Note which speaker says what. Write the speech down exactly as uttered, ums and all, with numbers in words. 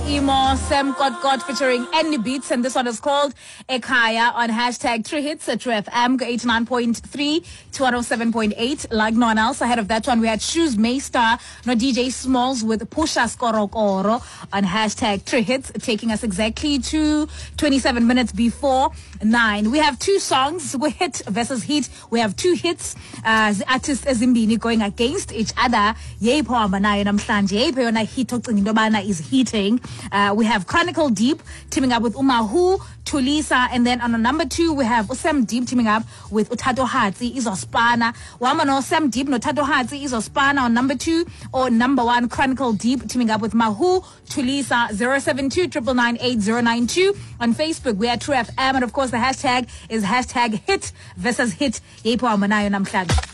Speaker 1: Emo, Sam Got Got featuring Any Beats, and this one is called Ekaya on hashtag True Hits at True F M eighty-nine point three to one oh seven point eight. Like no one else, ahead of that one, we had Shoes Maystar, no D J Smalls with Pusha Skorokoro on hashtag True Hits, taking us exactly to twenty-seven minutes before nine. We have two songs, we hit versus hit. We have two hits, uh, the artists ezimbini going against each other. Yepo ambanayo namhlanje, yepo yona hit okutindobana is heating. Uh, we have Chronicle Deep teaming up with Umahu, Tulisa, and then on a number two we have Sam Deep teaming up with Utato Hatsi, Izospana. Wama no Sam Deep no Tato Hatsi, Izospana on number two, or number one Chronicle Deep teaming up with Mahu, Tulisa. Zero seven two nine nine eight zero nine two. On Facebook we are True F M, and of course the hashtag is hashtag hit versus hit. Yepo ambanayo namhlanje.